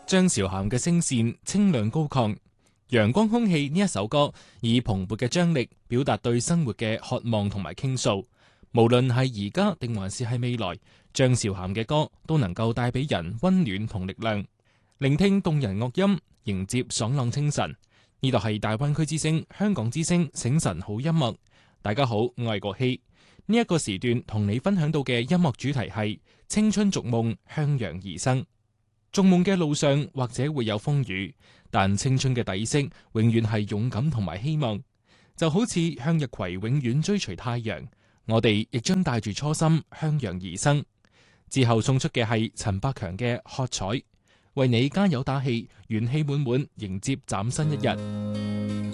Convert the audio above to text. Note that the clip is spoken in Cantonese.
張韶涵嘅聲線清亮高亢，《陽光空氣》呢一首歌以蓬勃嘅張力表達對生活嘅渴望同埋傾訴。無論係而家定還是係未來，張韶涵嘅歌都能夠帶俾人溫暖同力量。聆聽動人樂音，迎接爽朗清晨。呢度係大灣區之聲、香港之聲醒晨好音樂。大家好，我係國希。呢一個時段同你分享到嘅音樂主題係青春逐夢，向陽而生。逐夢嘅路上或者會有風雨，但青春嘅底色永遠係勇敢同埋希望。就好似向日葵永遠追隨太陽，我哋亦將帶住初心向陽而生。之後送出嘅係陳百強嘅喝彩，為你加油打氣，元氣滿滿迎接嶄新一日。